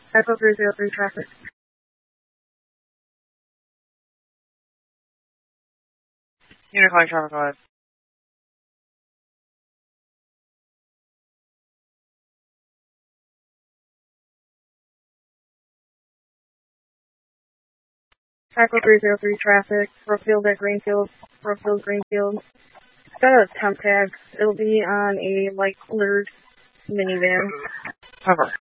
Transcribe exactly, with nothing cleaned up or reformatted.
Echo three zero three traffic. Unit calling traffic, go ahead. Echo three zero three traffic, Brookfield at Greenfield, Brookfield, Greenfield. Got a temp tag. It'll be on a light colored minivan. Cover.